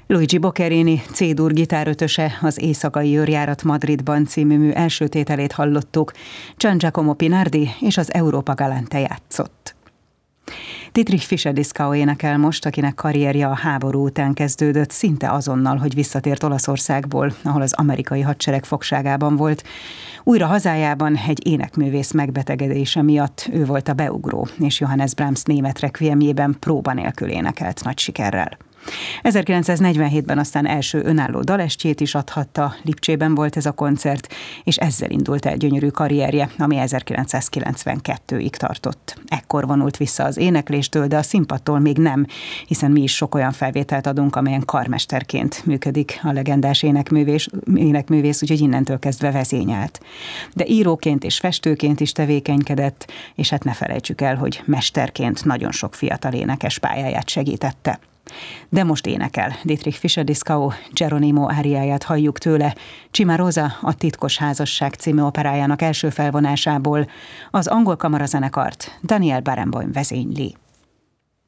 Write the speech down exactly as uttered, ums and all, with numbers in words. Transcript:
Luigi Boccherini, C-dur gitárötöse, az Éjszakai őrjárat Madridban című mű első tételét hallottuk. Gian Giacomo Pinardi és az Europa Galante játszott. Dietrich Fischer-Dieskau énekel most, akinek karrierje a háború után kezdődött, szinte azonnal, hogy visszatért Olaszországból, ahol az amerikai hadsereg fogságában volt. Újra hazájában egy énekművész megbetegedése miatt ő volt a beugró, és Johannes Brahms német requiemjében próba nélkül énekelt nagy sikerrel. ezerkilencszáznegyvenhétben aztán első önálló dalestjét is adhatta, Lipcsében volt ez a koncert, és ezzel indult el gyönyörű karrierje, ami ezerkilencszázkilencvenkettőig tartott. Ekkor vonult vissza az énekléstől, de a színpadtól még nem, hiszen mi is sok olyan felvételt adunk, amelyen karmesterként működik a legendás énekművész, énekművész, úgyhogy innentől kezdve vezényelt. De íróként és festőként is tevékenykedett, és hát ne felejtsük el, hogy mesterként nagyon sok fiatal énekes pályáját segítette. De most énekel. Dietrich Fischer-Dieskau Geronimo áriáját halljuk tőle, Cimarosa, a Titkos házasság című operájának első felvonásából. Az angol kamarazenekart Daniel Barenboim vezényli.